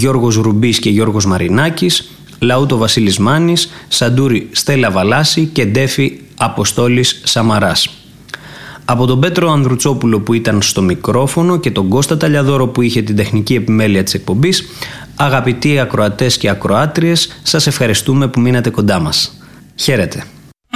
Γιώργος Ρουμπής και Γιώργος Μαρινάκης, Λαούτο Βασίλης Μάνης, Σαντούρη Στέλλα Βαλάση και Ντέφη Αποστόλης Σαμαράς. Από τον Πέτρο Ανδρουτσόπουλο που ήταν στο μικρόφωνο και τον Κώστα Ταλιαδόρο που είχε την τεχνική επιμέλεια της εκπομπής, αγαπητοί ακροατές και ακροάτριες, σας ευχαριστούμε που μείνατε κοντά μας. Χαίρετε.